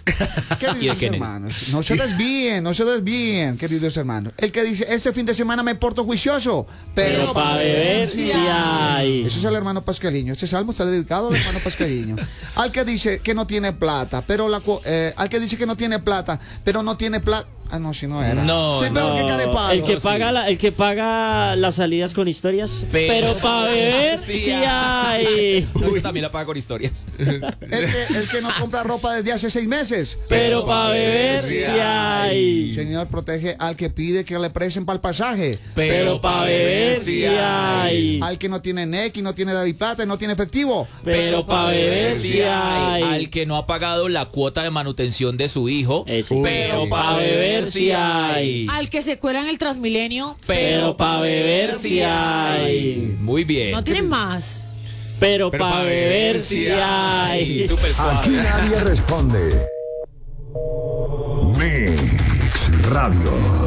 Queridos hermanos, no se desvíen, queridos hermanos. El que dice, este fin de semana me porto juicioso, pero para beber sí hay. Ese es el hermano Pascaliño. Este salmo está dedicado al hermano Pascaliño. Al que dice que no tiene plata, al que dice que no tiene plata, pero no tiene plata. Ah, no, si no era. No, sí, pero qué carepalo. El que paga las salidas con historias. Pero para beber sí hay. No, yo también la paga con historias. El que no compra ropa desde hace 6 meses. Pero para beber sí hay. Señor, protege al que pide que le presten para el pasaje. Pero para beber sí hay. Al que no tiene Nequi, no tiene David Plata y no tiene efectivo. Pero para beber sí hay. Al que no ha pagado la cuota de manutención de su hijo. Pero para beber sí hay. Al que se cuela en el Transmilenio. Pero para beber sí hay. Muy bien. No tienen más. Pero para beber sí hay. Súper suave. Aquí nadie responde. Mix Radio.